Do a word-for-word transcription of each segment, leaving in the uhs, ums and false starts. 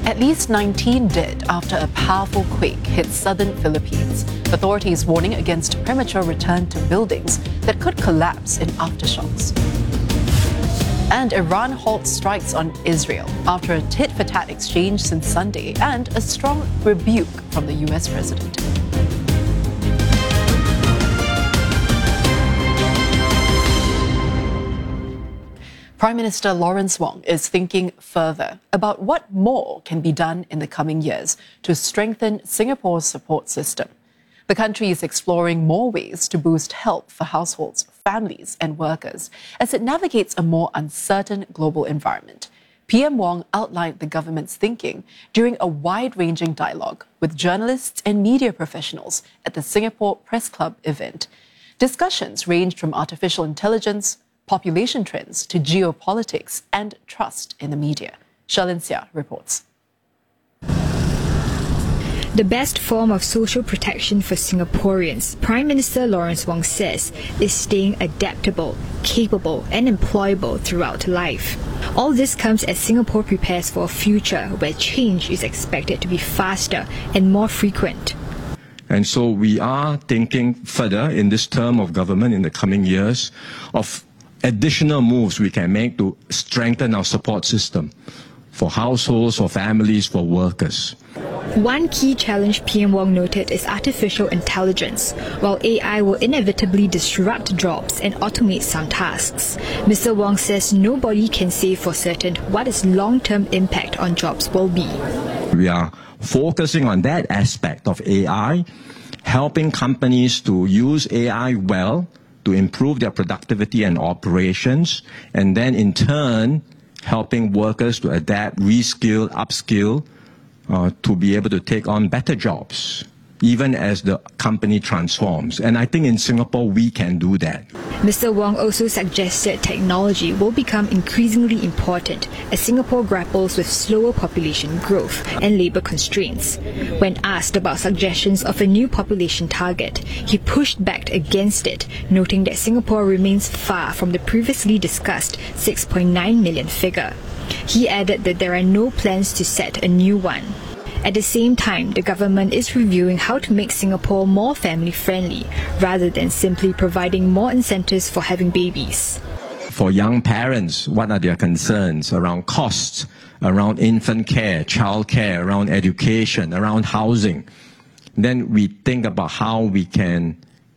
At least nineteen did after a powerful quake hit southern Philippines. Authorities warning against premature return to buildings that could collapse in aftershocks. And Iran halts strikes on Israel after a tit-for-tat exchange since Sunday and a strong rebuke from the U S president. Prime Minister Lawrence Wong is thinking further about what more can be done in the coming years to strengthen Singapore's support system. The country is exploring more ways to boost help for households, families and workers as it navigates a more uncertain global environment. P M Wong outlined the government's thinking during a wide-ranging dialogue with journalists and media professionals at the Singapore Press Club event. Discussions ranged from artificial intelligence, population trends to geopolitics and trust in the media. Sherlyn Seah reports. The best form of social protection for Singaporeans, Prime Minister Lawrence Wong says, is staying adaptable, capable and employable throughout life. All this comes as Singapore prepares for a future where change is expected to be faster and more frequent. And so we are thinking further in this term of government in the coming years of additional moves we can make to strengthen our support system for households, for families, for workers. One key challenge P M Wong noted is artificial intelligence. While A I will inevitably disrupt jobs and automate some tasks, Mister Wong says nobody can say for certain what its long-term impact on jobs will be. We are focusing on that aspect of A I, helping companies to use A I well to improve their productivity and operations, and then in turn helping workers to adapt, reskill, upskill, uh, to be able to take on better jobs, even as the company transforms. And I think in Singapore we can do that. Mister Wong also suggested technology will become increasingly important as Singapore grapples with slower population growth and labour constraints. When asked about suggestions of a new population target, he pushed back against it, noting that Singapore remains far from the previously discussed six point nine million figure. He added that there are no plans to set a new one. At the same time, the government is reviewing how to make Singapore more family-friendly, rather than simply providing more incentives for having babies. For young parents, what are their concerns around costs, around infant care, child care, around education, around housing? Then we think about how we can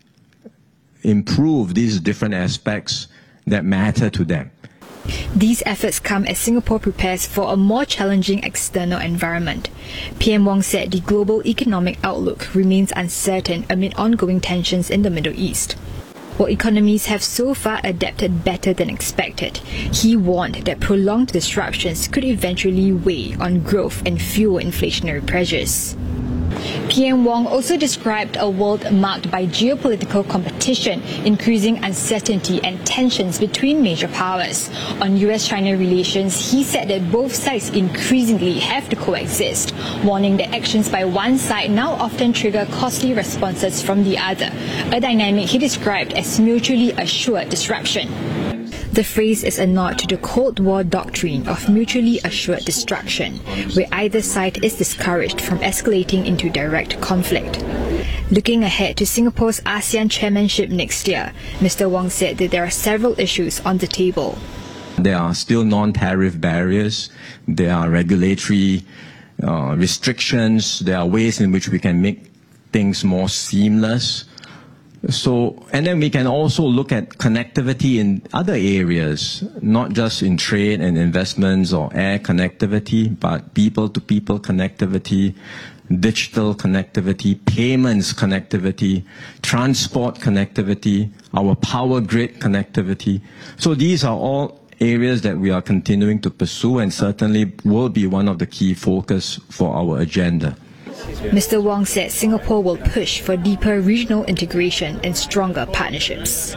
improve these different aspects that matter to them. These efforts come as Singapore prepares for a more challenging external environment. P M Wong said the global economic outlook remains uncertain amid ongoing tensions in the Middle East. While economies have so far adapted better than expected, he warned that prolonged disruptions could eventually weigh on growth and fuel inflationary pressures. P M Wong also described a world marked by geopolitical competition, increasing uncertainty and tensions between major powers. On U S China relations, he said that both sides increasingly have to coexist, warning that actions by one side now often trigger costly responses from the other, a dynamic he described as mutually assured disruption. The phrase is a nod to the Cold War doctrine of mutually assured destruction, where either side is discouraged from escalating into direct conflict. Looking ahead to Singapore's ASEAN chairmanship next year, Mister Wong said that there are several issues on the table. There are still non-tariff barriers, there are regulatory uh, restrictions, there are ways in which we can make things more seamless. So, and then we can also look at connectivity in other areas, not just in trade and investments or air connectivity, but people-to-people connectivity, digital connectivity, payments connectivity, transport connectivity, our power grid connectivity. So these are all areas that we are continuing to pursue and certainly will be one of the key focus for our agenda. Mister Wong said Singapore will push for deeper regional integration and stronger partnerships.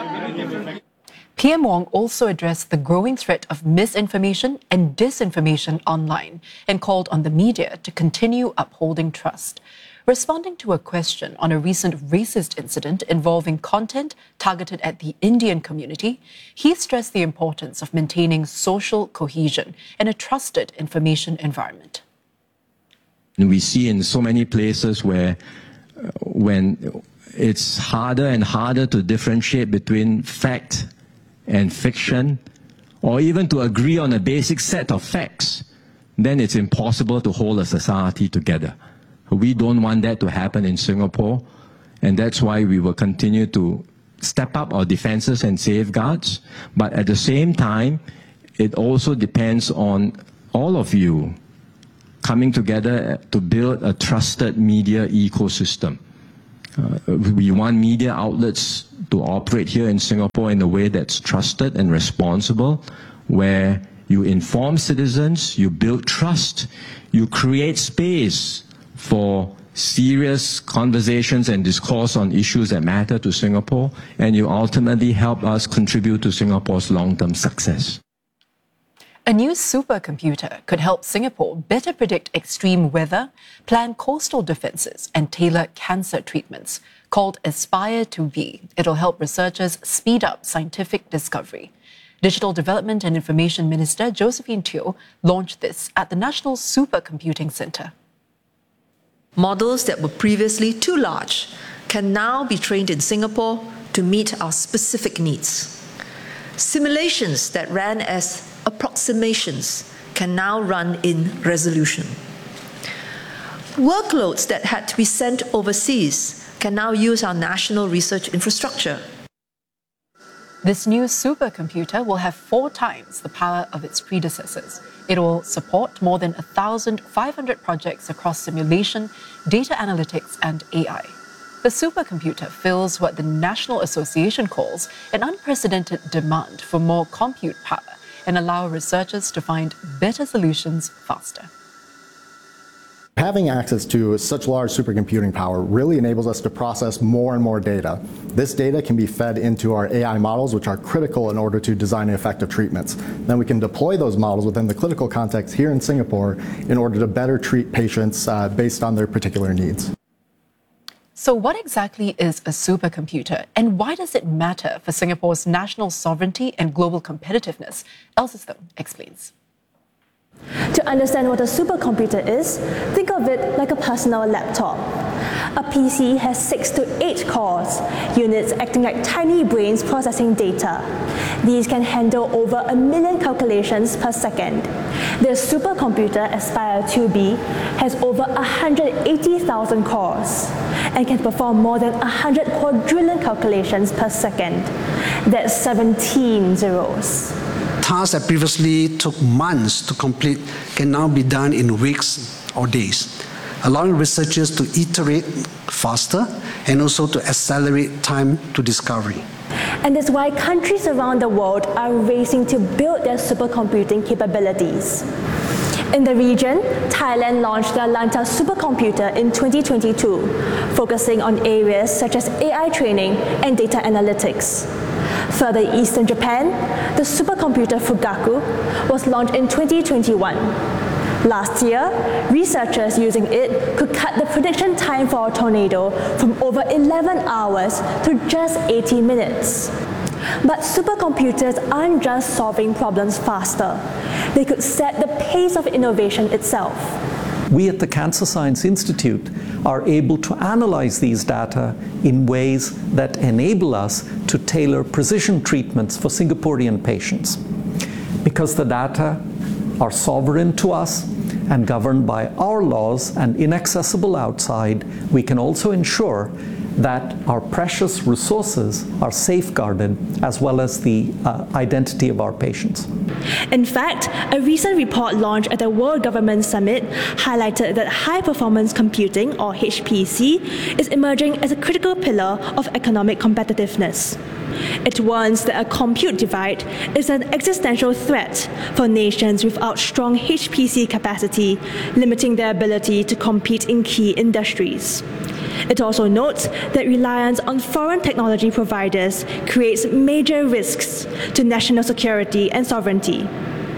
P M Wong also addressed the growing threat of misinformation and disinformation online and called on the media to continue upholding trust. Responding to a question on a recent racist incident involving content targeted at the Indian community, he stressed the importance of maintaining social cohesion and a trusted information environment. And we see in so many places where uh, when it's harder and harder to differentiate between fact and fiction, or even to agree on a basic set of facts, then it's impossible to hold a society together. We don't want that to happen in Singapore, and that's why we will continue to step up our defenses and safeguards. But at the same time, it also depends on all of you coming together to build a trusted media ecosystem. Uh, we want media outlets to operate here in Singapore in a way that's trusted and responsible, where you inform citizens, you build trust, you create space for serious conversations and discourse on issues that matter to Singapore, and you ultimately help us contribute to Singapore's long-term success. A new supercomputer could help Singapore better predict extreme weather, plan coastal defences and tailor cancer treatments. Called Aspire two B, it'll help researchers speed up scientific discovery. Digital Development and Information Minister Josephine Teo launched this at the National Supercomputing Centre. Models that were previously too large can now be trained in Singapore to meet our specific needs. Simulations that ran as approximations can now run in resolution. Workloads that had to be sent overseas can now use our national research infrastructure. This new supercomputer will have four times the power of its predecessors. It will support more than one thousand five hundred projects across simulation, data analytics and A I. The supercomputer fills what the National Association calls an unprecedented demand for more compute power and allow researchers to find better solutions faster. Having access to such large supercomputing power really enables us to process more and more data. This data can be fed into our A I models, which are critical in order to design effective treatments. Then we can deploy those models within the clinical context here in Singapore in order to better treat patients uh, based on their particular needs. So what exactly is a supercomputer, and why does it matter for Singapore's national sovereignty and global competitiveness? Elsa Stone explains. To understand what a supercomputer is, think of it like a personal laptop. A P C has six to eight cores, units acting like tiny brains processing data. These can handle over a million calculations per second. The supercomputer Aspire two B has over one hundred eighty thousand cores and can perform more than one hundred quadrillion calculations per second. That's seventeen zeros. Tasks that previously took months to complete can now be done in weeks or days, allowing researchers to iterate faster and also to accelerate time to discovery. And that's why countries around the world are racing to build their supercomputing capabilities. In the region, Thailand launched the Lanta supercomputer in twenty twenty-two, focusing on areas such as A I training and data analytics. Further east in Japan, the supercomputer Fugaku was launched in twenty twenty-one. Last year, researchers using it could cut the prediction time for a tornado from over eleven hours to just eighty minutes. But supercomputers aren't just solving problems faster. They could set the pace of innovation itself. We at the Cancer Science Institute are able to analyze these data in ways that enable us to tailor precision treatments for Singaporean patients. Because the data are sovereign to us and governed by our laws and inaccessible outside, we can also ensure that our precious resources are safeguarded, as well as the uh, identity of our patients. In fact, a recent report launched at the World Government Summit highlighted that high-performance computing, or H P C, is emerging as a critical pillar of economic competitiveness. It warns that a compute divide is an existential threat for nations without strong H P C capacity, limiting their ability to compete in key industries. It also notes that reliance on foreign technology providers creates major risks to national security and sovereignty.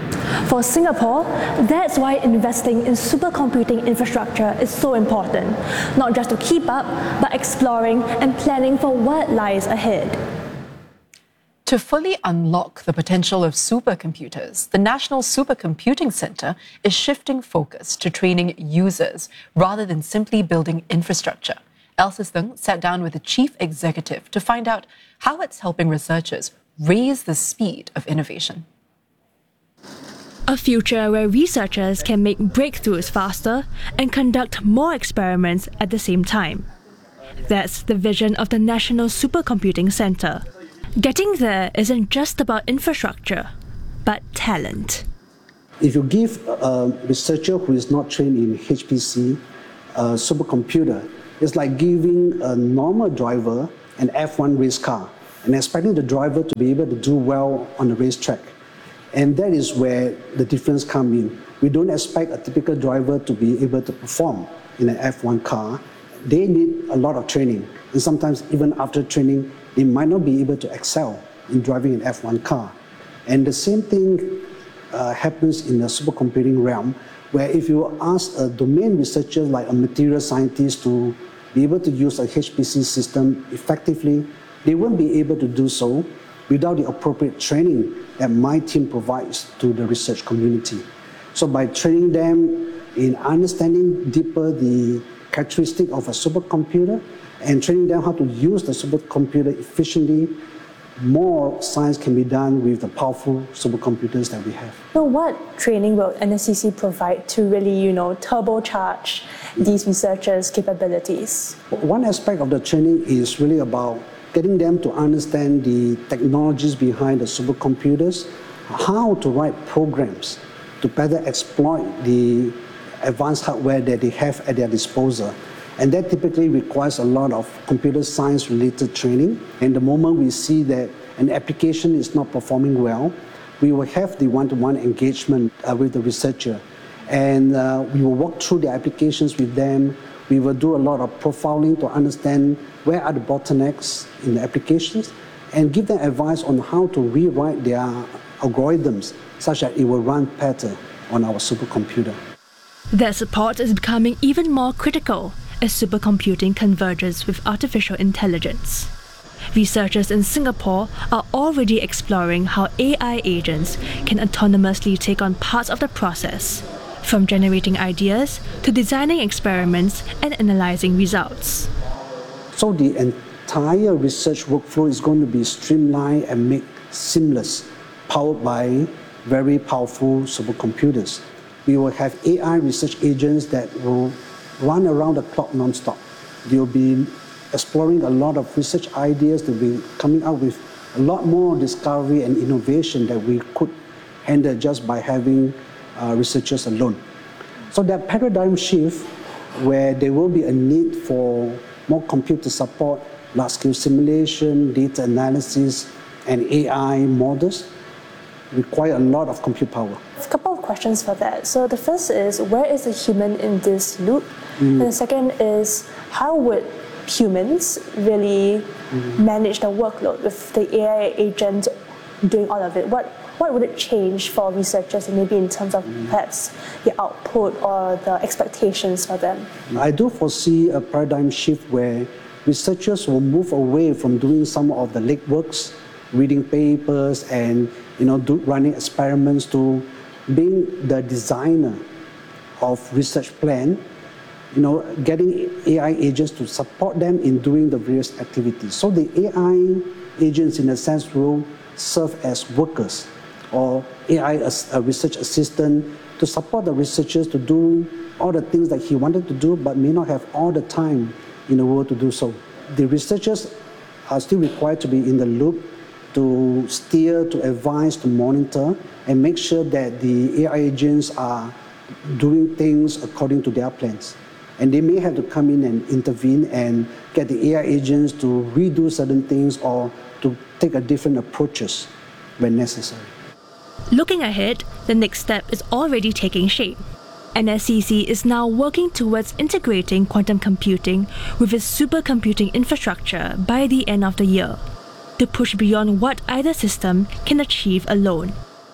For Singapore, that's why investing in supercomputing infrastructure is so important, not just to keep up, but exploring and planning for what lies ahead. To fully unlock the potential of supercomputers, the National Supercomputing Centre is shifting focus to training users rather than simply building infrastructure. Elsa Thung sat down with the chief executive to find out how it's helping researchers raise the speed of innovation. A future where researchers can make breakthroughs faster and conduct more experiments at the same time. That's the vision of the National Supercomputing Centre. Getting there isn't just about infrastructure, but talent. If you give a researcher who is not trained in H P C a supercomputer, it's like giving a normal driver an F one race car and expecting the driver to be able to do well on the racetrack. And that is where the difference comes in. We don't expect a typical driver to be able to perform in an F one car. They need a lot of training. And sometimes even after training, they might not be able to excel in driving an F one car. And the same thing uh, happens in the supercomputing realm, where if you ask a domain researcher like a material scientist to be able to use a H P C system effectively, they won't be able to do so without the appropriate training that my team provides to the research community. So by training them in understanding deeper the characteristic of a supercomputer and training them how to use the supercomputer efficiently, more science can be done with the powerful supercomputers that we have. So what training will N S C C provide to really, you know, turbocharge these researchers' capabilities? One aspect of the training is really about getting them to understand the technologies behind the supercomputers, how to write programs to better exploit the advanced hardware that they have at their disposal. And that typically requires a lot of computer science related training. And the moment we see that an application is not performing well, we will have the one-to-one engagement uh, with the researcher. And uh, we will walk through the applications with them. We will do a lot of profiling to understand where are the bottlenecks in the applications and give them advice on how to rewrite their algorithms such that it will run better on our supercomputer. That support is becoming even more critical as supercomputing converges with artificial intelligence. Researchers in Singapore are already exploring how A I agents can autonomously take on parts of the process, from generating ideas to designing experiments and analyzing results. So the entire research workflow is going to be streamlined and made seamless, powered by very powerful supercomputers. We will have A I research agents that will run around the clock non-stop. They'll be exploring a lot of research ideas. They'll be coming out with a lot more discovery and innovation that we could handle just by having uh, researchers alone. So that paradigm shift where there will be a need for more computer support, large-scale simulation, data analysis, and A I models require a lot of compute power. A couple of questions for that. So the first is, where is the human in this loop? Mm. And the second is, how would humans really mm. manage the workload with the A I agent doing all of it? What what would it change for researchers, and maybe in terms of mm. perhaps the output or the expectations for them? I do foresee a paradigm shift where researchers will move away from doing some of the legworks, reading papers and you know, do, running experiments, to being the designer of research plan, you know, getting A I agents to support them in doing the various activities. So the A I agents, in a sense, will serve as workers, or A I as a research assistant to support the researchers to do all the things that he wanted to do, but may not have all the time in the world to do so. The researchers are still required to be in the loop, to steer, to advise, to monitor, and make sure that the A I agents are doing things according to their plans. And they may have to come in and intervene and get the A I agents to redo certain things or to take a different approaches when necessary. Looking ahead, the next step is already taking shape. N S C C is now working towards integrating quantum computing with its supercomputing infrastructure by the end of the year, to push beyond what either system can achieve alone.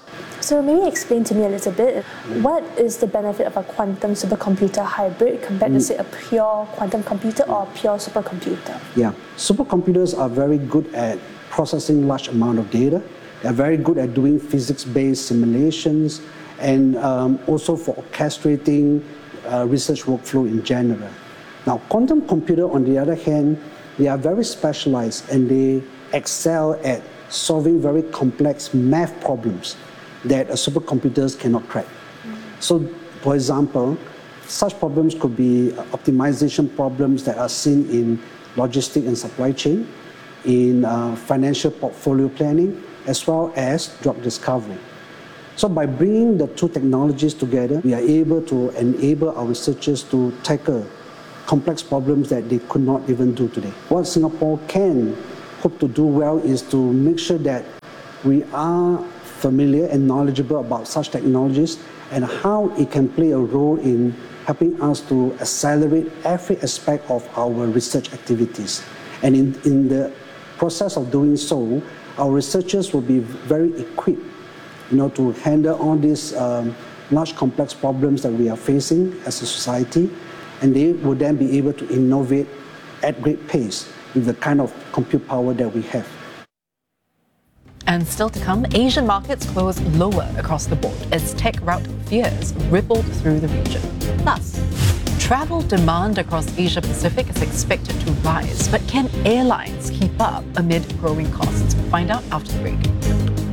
So maybe explain to me a little bit, what is the benefit of a quantum supercomputer hybrid compared mm. to, say, a pure quantum computer or a pure supercomputer? Yeah, supercomputers are very good at processing large amount of data. They're very good at doing physics-based simulations and um, also for orchestrating uh, research workflow in general. Now, quantum computer, on the other hand, they are very specialized and they excel at solving very complex math problems that a supercomputers cannot crack. So, for example, such problems could be optimization problems that are seen in logistics and supply chain, in uh, financial portfolio planning, as well as drug discovery. So by bringing the two technologies together, we are able to enable our researchers to tackle complex problems that they could not even do today. What Singapore can hope to do well is to make sure that we are familiar and knowledgeable about such technologies and how it can play a role in helping us to accelerate every aspect of our research activities. And in, in the process of doing so, our researchers will be very equipped, you know, to handle all these um, large complex problems that we are facing as a society, and they will then be able to innovate at great pace with the kind of compute power that we have. And still to come, Asian markets close lower across the board as tech rout fears rippled through the region. Plus, travel demand across Asia Pacific is expected to rise, but can airlines keep up amid growing costs? Find out after the break.